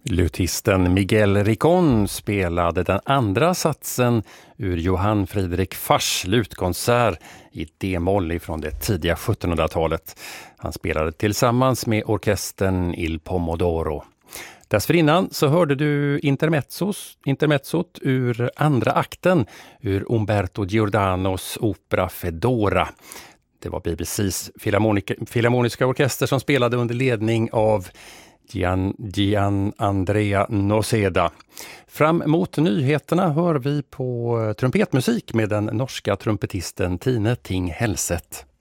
Lutisten Miguel Ricón spelade den andra satsen ur Johann Friedrich Faschs lutkonsert i D-moll från det tidiga 1700-talet. Han spelade tillsammans med orkestern Il Pomodoro. Dessförinnan så hörde du intermezzot ur andra akten ur Umberto Giordanos opera Fedora. Det var BBCs filharmoniska orkester som spelade under ledning av Gian Andrea Noseda. Fram mot nyheterna hör vi på trumpetmusik med den norska trumpetisten Tine Ting Helset.